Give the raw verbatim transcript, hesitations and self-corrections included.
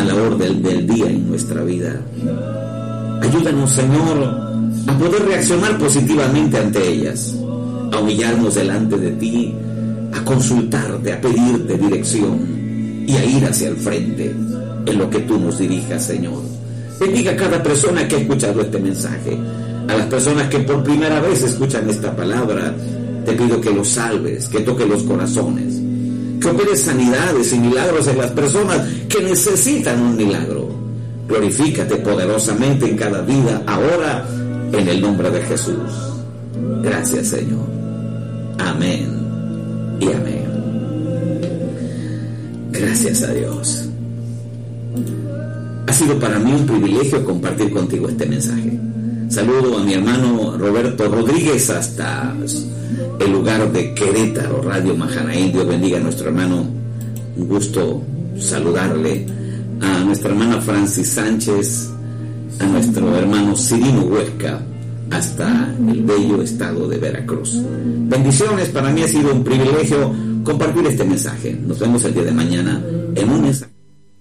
a la orden del día en nuestra vida. Ayúdanos, Señor, a poder reaccionar positivamente ante ellas, a humillarnos delante de ti, a consultarte, a pedirte dirección y a ir hacia el frente en lo que tú nos dirijas, Señor. Bendiga a cada persona que ha escuchado este mensaje, a las personas que por primera vez escuchan esta palabra. Te pido que los salves, que toques los corazones, que operes sanidades y milagros en las personas que necesitan un milagro. Glorifícate poderosamente en cada vida, ahora, en el nombre de Jesús. Gracias, Señor. Amén y amén. Gracias a Dios. Ha sido para mí un privilegio compartir contigo este mensaje. Saludo a mi hermano Roberto Rodríguez hasta el lugar de Querétaro, Radio Mahanaim. Dios bendiga a nuestro hermano. Un gusto saludarle. A nuestra hermana Francis Sánchez, a nuestro hermano Cirino Huesca, hasta el bello estado de Veracruz. Bendiciones, para mí ha sido un privilegio compartir este mensaje. Nos vemos el día de mañana en un mensaje.